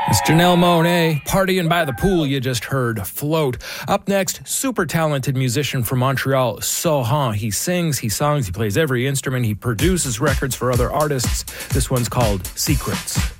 It's Janelle Monáe, Partying by the Pool. You just heard Float. Up next, super talented musician from Montreal, Sohan. He sings, he songs, he plays every instrument, he produces records for other artists. This one's called Secrets.